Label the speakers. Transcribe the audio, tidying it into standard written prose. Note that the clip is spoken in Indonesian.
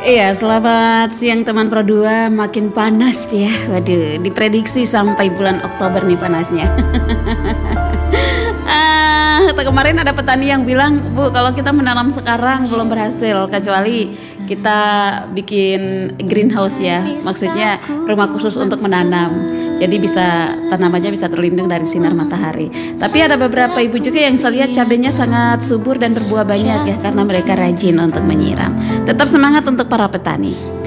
Speaker 1: Iya, selamat siang teman Pro 2. Makin panas ya. Waduh, diprediksi sampai bulan Oktober nih panasnya. Kemarin ada petani yang bilang, "Bu, kalau kita menanam sekarang belum berhasil kecuali kita bikin greenhouse ya. Maksudnya rumah khusus untuk menanam. Jadi tanamannya bisa terlindung dari sinar matahari." Tapi ada beberapa ibu juga yang saya lihat cabenya sangat subur dan berbuah banyak ya karena mereka rajin untuk menyiram. Tetap semangat untuk para petani.